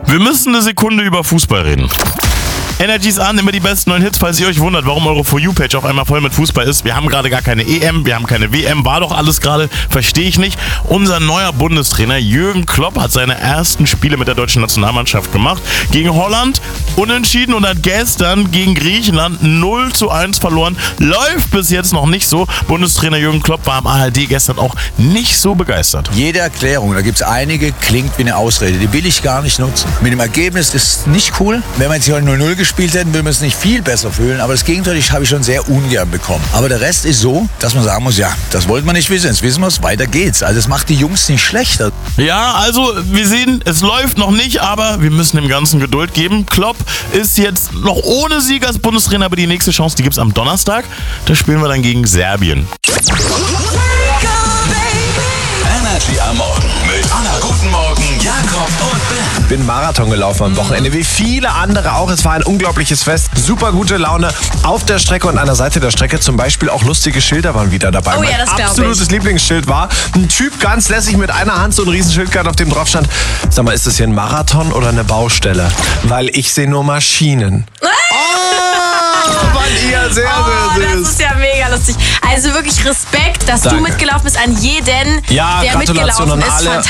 Wir müssen eine Sekunde über Fußball reden. Energy's an, immer die besten neuen Hits, falls ihr euch wundert, warum eure For You-Page auf einmal voll mit Fußball ist. Wir haben gerade gar keine EM, wir haben keine WM, war doch alles gerade, verstehe ich nicht. Unser neuer Bundestrainer Jürgen Klopp hat seine ersten Spiele mit der deutschen Nationalmannschaft gemacht. Gegen Holland unentschieden und hat gestern gegen Griechenland 0:1 verloren. Läuft bis jetzt noch nicht so. Bundestrainer Jürgen Klopp war am ARD gestern auch nicht so begeistert. Jede Erklärung, da gibt es einige, klingt wie eine Ausrede. Die will ich gar nicht nutzen. Mit dem Ergebnis ist nicht cool. Wenn wir jetzt hier 0:0 gespielt hätten, würden wir es nicht viel besser fühlen. Aber das Gegenteil habe ich schon sehr ungern bekommen. Aber der Rest ist so, dass man sagen muss, ja, das wollten wir nicht wissen. Jetzt wissen wir es, weiter geht's. Also das macht die Jungs nicht schlechter. Ja, also wir sehen, es läuft noch nicht, aber wir müssen dem Ganzen Geduld geben. Klopp ist jetzt noch ohne Sieg als Bundestrainer, aber die nächste Chance, die gibt's am Donnerstag. Da spielen wir dann gegen Serbien. Energy am Morgen mit Anna. Guten Morgen, Jakob und Ben. Bin Marathon gelaufen am Wochenende, wie viele andere auch. Es war ein unglaubliches Fest, super gute Laune auf der Strecke und an der Seite der Strecke zum Beispiel auch lustige Schilder waren wieder dabei. Oh ja, mein das glaub ich. absolutes Lieblingsschild war ein Typ ganz lässig mit einer Hand so ein Riesenschildkart, auf dem drauf stand, sag mal, ist das hier ein Marathon oder eine Baustelle? Weil ich sehe nur Maschinen. Fand ihr sehr, sehr süß. Das ist ja mega lustig. Also wirklich Respekt, dass Danke. du mitgelaufen bist an jeden, Ja, der Gratulation mitgelaufen an ist. alle.